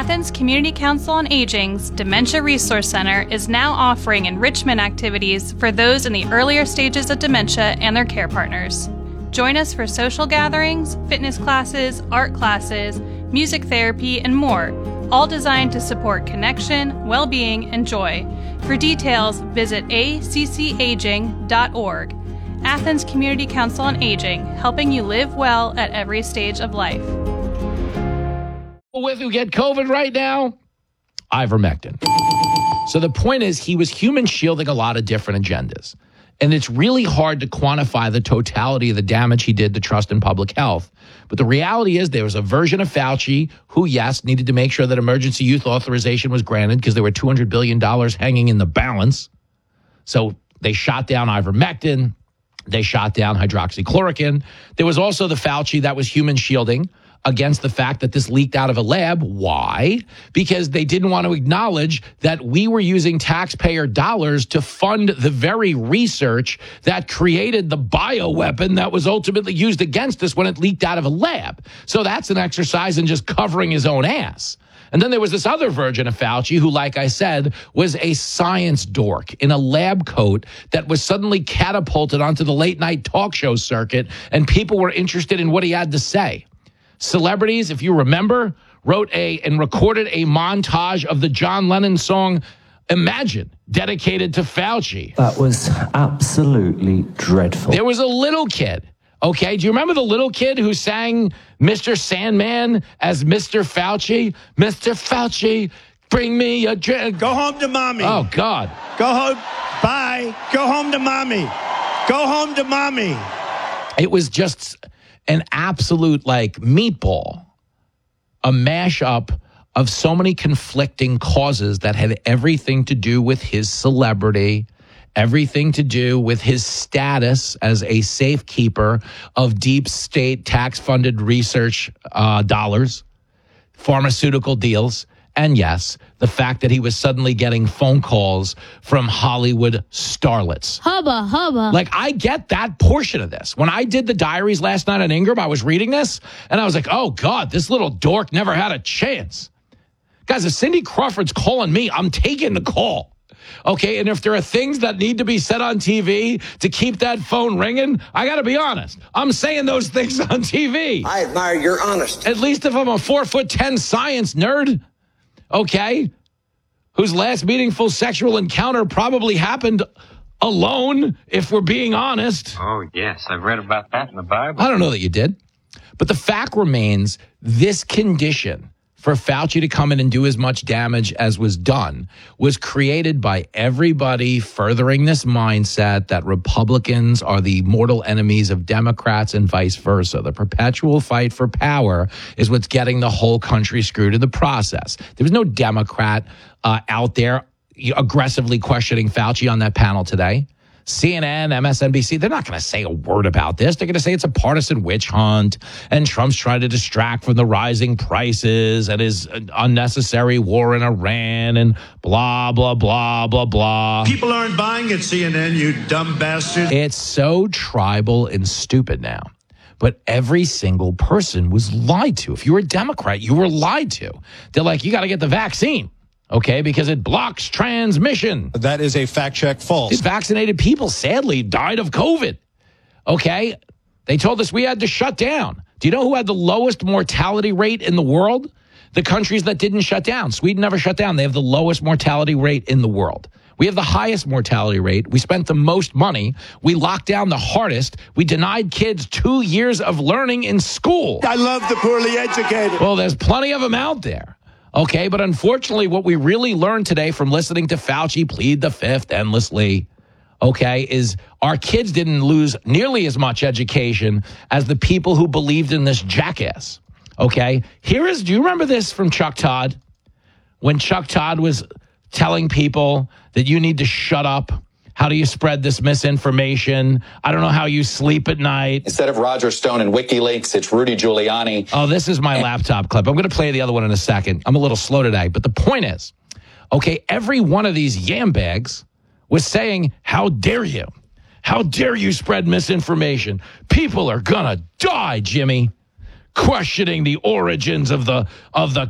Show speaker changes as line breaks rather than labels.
Athens Community Council on Aging's Dementia Resource Center is now offering enrichment activities for those in the earlier stages of dementia and their care partners. Join us for social gatherings, fitness classes, art classes, music therapy, and more, all designed to support connection, well-being, and joy. For details, visit accaging.org. Athens Community Council on Aging, helping you live well at every stage of life.
With who get COVID right now? Ivermectin. So the point is, he was human shielding a lot of different agendas. And it's really hard to quantify the totality of the damage he did to trust in public health. But the reality is there was a version of Fauci who, yes, needed to make sure that emergency use authorization was granted because there were $200 billion hanging in the balance. So they shot down ivermectin. They shot down hydroxychloroquine. There was also the Fauci that was human shielding against the fact that this leaked out of a lab. Why? Because they didn't want to acknowledge that we were using taxpayer dollars to fund the very research that created the bioweapon that was ultimately used against us when it leaked out of a lab. So that's an exercise in just covering his own ass. And then there was this other version of Fauci who, like I said, was a science dork in a lab coat that was suddenly catapulted onto the late night talk show circuit, and people were interested in what he had to say. Celebrities, if you remember, wrote and recorded a montage of the John Lennon song Imagine, dedicated to Fauci.
That was absolutely dreadful.
There was a little kid. Okay, do you remember the little kid who sang Mr. Sandman as Mr. Fauci? Mr. Fauci, bring me a drink.
Go home to mommy.
Oh, God.
Go home. Bye. Go home to mommy. Go home to mommy.
It was just an absolute, meatball, a mashup of so many conflicting causes that had everything to do with his celebrity, everything to do with his status as a safekeeper of deep state tax-funded research dollars, pharmaceutical deals, and yes, the fact that he was suddenly getting phone calls from Hollywood starlets.
Hubba, hubba.
I get that portion of this. When I did the diaries last night on Ingram, I was reading this, and I was like, oh, God, this little dork never had a chance. Guys, if Cindy Crawford's calling me, I'm taking the call. Okay, and if there are things that need to be said on TV to keep that phone ringing, I got to be honest. I'm saying those things on TV.
I admire your honesty.
At least if I'm a 4'10" science nerd, okay, whose last meaningful sexual encounter probably happened alone, if we're being honest.
Oh, yes, I've read about that in the Bible.
I don't know that you did. But the fact remains, this condition for Fauci to come in and do as much damage as was done was created by everybody furthering this mindset that Republicans are the mortal enemies of Democrats and vice versa. The perpetual fight for power is what's getting the whole country screwed in the process. There was no Democrat out there aggressively questioning Fauci on that panel today. CNN, MSNBC, they're not going to say a word about this. They're going to say it's a partisan witch hunt, and Trump's trying to distract from the rising prices and his unnecessary war in Iran and blah, blah, blah, blah, blah.
People aren't buying at CNN, you dumb bastard.
It's so tribal and stupid now. But every single person was lied to. If you were a Democrat, you were lied to. They're like, you got to get the vaccine. Okay, because it blocks transmission.
That is a fact check false.
Vaccinated people, sadly, died of COVID. Okay, they told us we had to shut down. Do you know who had the lowest mortality rate in the world? The countries that didn't shut down. Sweden never shut down. They have the lowest mortality rate in the world. We have the highest mortality rate. We spent the most money. We locked down the hardest. We denied kids 2 years of learning in school.
I love the poorly educated.
Well, there's plenty of them out there. Okay, but unfortunately, what we really learned today from listening to Fauci plead the fifth endlessly, okay, is our kids didn't lose nearly as much education as the people who believed in this jackass. Okay, do you remember this from Chuck Todd? When Chuck Todd was telling people that you need to shut up. How do you spread this misinformation? I don't know how you sleep at night.
Instead of Roger Stone and WikiLeaks, it's Rudy Giuliani.
Oh, this is my laptop clip. I'm going to play the other one in a second. I'm a little slow today. But the point is, okay, every one of these yam bags was saying, how dare you? How dare you spread misinformation? People are going to die, Jimmy. Questioning the origins of the